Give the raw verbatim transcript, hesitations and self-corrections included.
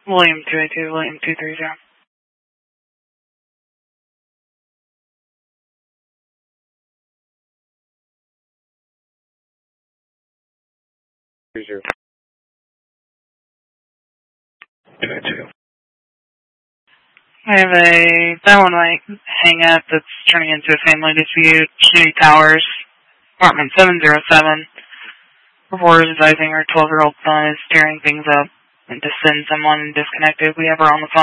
William two eight two, William two three zero. Three zero. Two eight two. I have a nine one one hang up that's turning into a family dispute. Shady Towers, apartment seven zero seven. Reporter is advising her twelve-year-old son is stirring things up and to send someone disconnected. We have her on the phone.